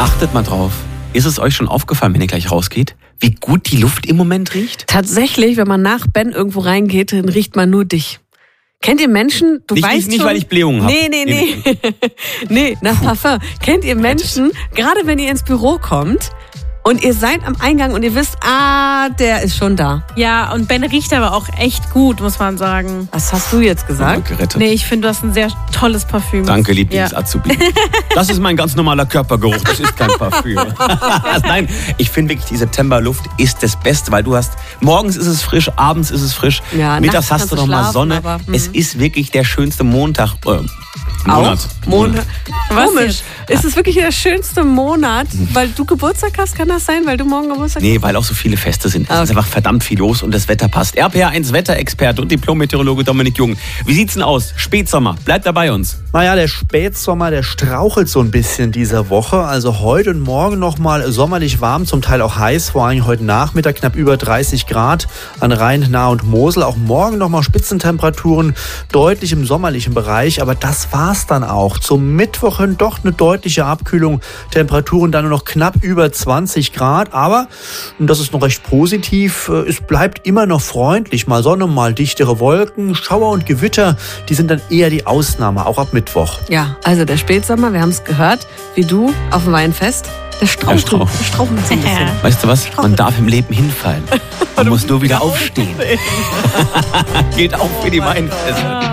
Achtet mal drauf. Ist es euch schon aufgefallen, wenn ihr gleich rausgeht, wie gut die Luft im Moment riecht? Tatsächlich, wenn man nach Ben irgendwo reingeht, dann riecht man nur dich. Kennt ihr Menschen, Nicht, weil ich Blähungen habe. Nee. Nee, nach Parfum. Kennt ihr Menschen, gerade wenn ihr ins Büro kommt und ihr seid am Eingang und ihr wisst, der ist schon da. Ja, und Ben riecht aber auch echt gut, muss man sagen. Was hast du jetzt gesagt? Gerettet. Nee, ich finde, du hast ein sehr tolles Parfüm. Danke, Lieblings-Azubi. Das ist mein ganz normaler Körpergeruch, das ist kein Parfüm. Nein, ich finde wirklich, die Septemberluft ist das Beste, weil du hast, morgens ist es frisch, abends ist es frisch, Ja, mittags nachts hast du kannst noch du mal Sonne. schlafen, aber, Es ist wirklich der schönste Monat. Monat. Was Komisch. jetzt? Ist es wirklich der schönste Monat, weil du Geburtstag hast? Kann das sein, weil du morgen Geburtstag hast? Nee, weil auch so viele Feste sind. Es ist Okay. einfach verdammt viel los und das Wetter passt. RPR1 Wetterexperte und Diplom-Meteorologe Dominik Jung. Wie sieht's denn aus? Spätsommer. Bleibt da bei uns. Naja, der Spätsommer, der strauchelt so ein bisschen dieser Woche. Also heute und morgen nochmal sommerlich warm, zum Teil auch heiß. Vor allem heute Nachmittag knapp über 30 Grad an Rhein, Nahe und Mosel. Auch morgen nochmal Spitzentemperaturen, deutlich im sommerlichen Bereich. Aber das war's dann auch. Zum Mittwoch hin doch eine deutliche Abkühlung. Temperaturen dann nur noch knapp über 20 Grad. Aber, und das ist noch recht positiv, es bleibt immer noch freundlich. Mal Sonne, mal dichtere Wolken. Schauer und Gewitter, die sind dann eher die Ausnahme, auch ab Mittwoch. Ja, also der Spätsommer, wir haben es gehört, wie du auf dem Weinfest, der strauchelt so ein bisschen. Weißt du was? Man darf im Leben hinfallen. Man muss nur wieder aufstehen. Gilt auch für die Weinfeste.